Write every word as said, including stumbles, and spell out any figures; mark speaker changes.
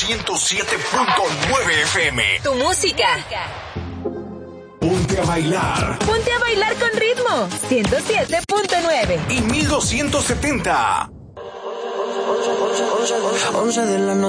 Speaker 1: ciento siete punto nueve F M.
Speaker 2: Tu música.
Speaker 1: Ponte a bailar.
Speaker 2: Ponte a bailar con ritmo. ciento siete punto nueve.
Speaker 1: Y mil doscientos setenta.
Speaker 3: once de la noche.